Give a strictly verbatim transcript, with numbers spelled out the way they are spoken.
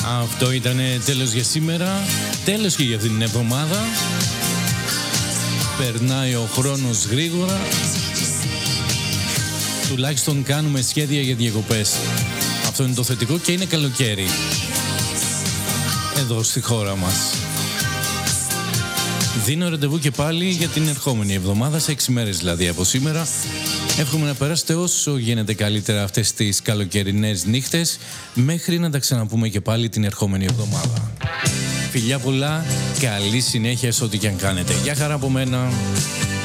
Αυτό ήταν τέλος για σήμερα. Τέλος και για αυτήν την εβδομάδα. Περνάει ο χρόνος γρήγορα. Τουλάχιστον κάνουμε σχέδια για διακοπές. Αυτό είναι το θετικό και είναι καλοκαίρι εδώ στη χώρα μας. Δίνω ραντεβού και πάλι για την ερχόμενη εβδομάδα, σε έξι μέρες δηλαδή από σήμερα. Εύχομαι να περάσετε όσο γίνεται καλύτερα αυτές τις καλοκαιρινές νύχτες, μέχρι να τα ξαναπούμε και πάλι την ερχόμενη εβδομάδα. Φιλιά πολλά, καλή συνέχεια σε ό,τι και αν κάνετε. Γεια χαρά από μένα.